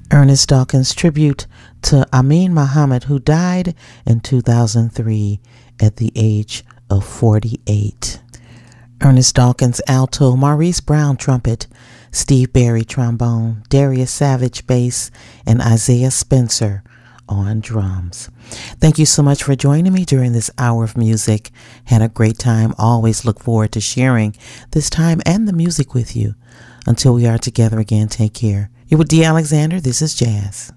Ernest Dawkins tribute to Amin Muhammad, who died in 2003 at the age of 48. Ernest Dawkins alto, Maurice Brown trumpet, Steve Berry trombone, Darius Savage bass, and Isaiah Spencer on drums. Thank you so much for joining me during this hour of music. Had a great time. Always look forward to sharing this time and the music with you. Until we are together again, take care. You're with D. Alexander. This is Jazz.